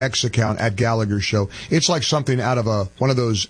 X account at Gallagher Show. It's like something out of one of those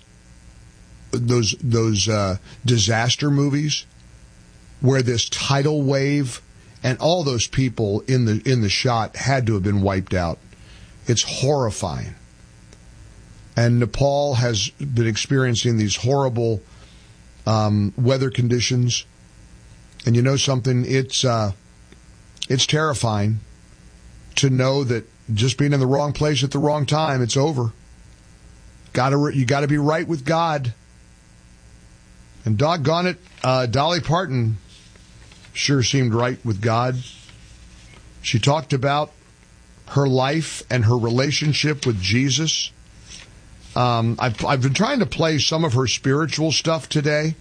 disaster movies where this tidal wave and all those people in the shot had to have been wiped out. It's horrifying. And Nepal has been experiencing these horrible weather conditions. And you know something? It's terrifying to know that just being in the wrong place at the wrong time, it's over. You got to be right with God. And doggone it, Dolly Parton sure seemed right with God. She talked about her life and her relationship with Jesus. I've been trying to play some of her spiritual stuff today.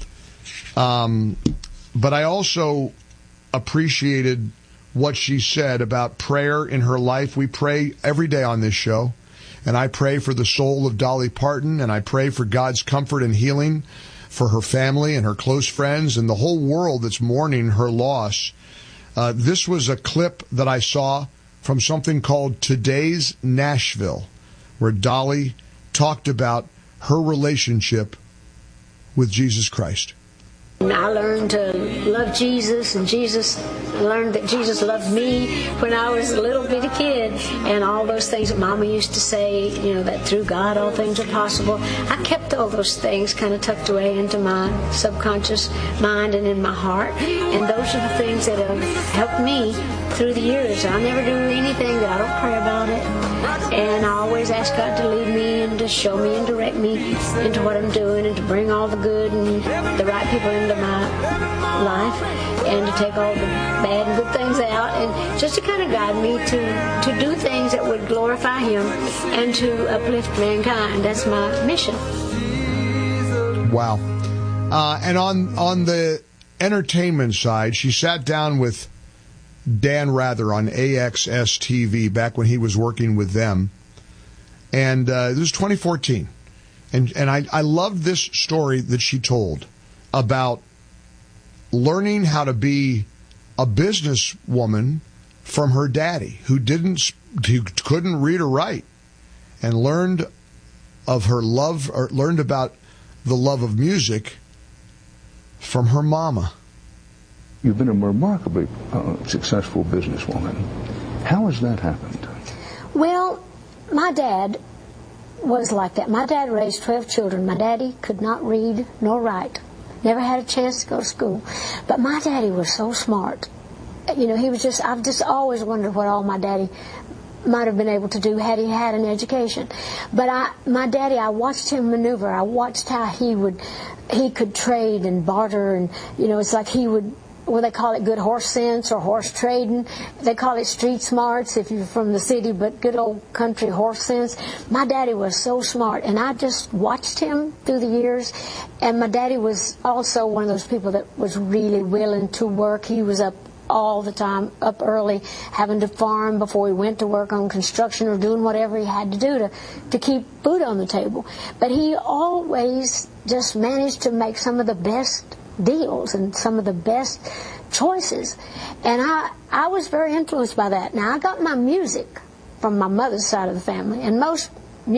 But I also appreciated what she said about prayer in her life. We pray every day on this show. And I pray for the soul of Dolly Parton, and I pray for God's comfort and healing for her family and her close friends and the whole world that's mourning her loss. This was a clip that I saw from something called Today's Nashville, where Dolly talked about her relationship with Jesus Christ. I learned to love Jesus, and learned that Jesus loved me when I was a little bitty kid, and all those things that Mama used to say, that through God all things are possible. I kept all those things kind of tucked away into my subconscious mind and in my heart, and those are the things that have helped me through the years. I never do anything that I don't pray about it, and I always ask God to lead me and to show me and direct me into what I'm doing, and to bring all the good and the right people into my life, and to take all the bad and good things out, and just to kind of guide me to do things that would glorify Him and to uplift mankind. That's my mission. Wow. And on the entertainment side, she sat down with Dan Rather on AXS TV back when he was working with them. And this was 2014. And I loved this story that she told about learning how to be a businesswoman from her daddy, who couldn't read or write, and learned of her love, or learned about the love of music from her mama. You've been a remarkably successful businesswoman. How has that happened? Well, my dad was like that. My dad raised 12 children. My daddy could not read nor write. Never had a chance to go to school. But my daddy was so smart. I've just always wondered what all my daddy might have been able to do had he had an education. But my daddy, I watched him maneuver. I watched how he could trade and barter, and it's like he would, they call it good horse sense or horse trading. They call it street smarts if you're from the city, but good old country horse sense. My daddy was so smart, and I just watched him through the years. And my daddy was also one of those people that was really willing to work. He was up all the time, up early, having to farm before he went to work on construction or doing whatever he had to do to keep food on the table. But he always just managed to make some of the best deals and some of the best choices. And I was very influenced by that. Now, I got my music from my mother's side of the family, and most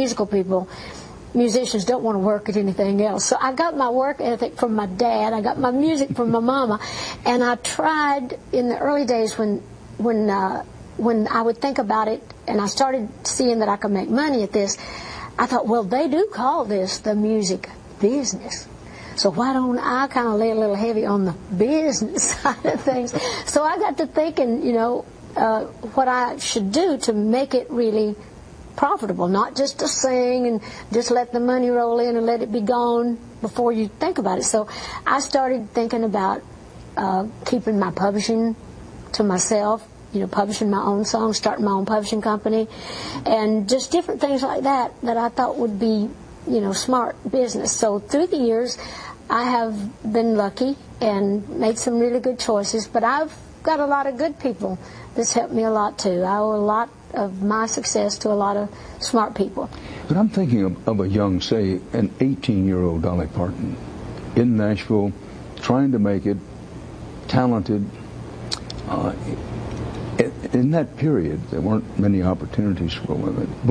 musicians don't want to work at anything else. So I got my work ethic from my dad, I got my music from my mama, and I tried in the early days when I would think about it and I started seeing that I could make money at this, I thought, well, they do call this the music business. So why don't I kind of lay a little heavy on the business side of things? So I got to thinking, what I should do to make it really profitable, not just to sing and just let the money roll in and let it be gone before you think about it. So I started thinking about keeping my publishing to myself, publishing my own songs, starting my own publishing company, and just different things like that I thought would be smart business. So through the years, I have been lucky and made some really good choices, but I've got a lot of good people that's helped me a lot too. I owe a lot of my success to a lot of smart people. But I'm thinking of a young, say, an 18-year-old Dolly Parton in Nashville, trying to make it, talented. in that period, there weren't many opportunities for women.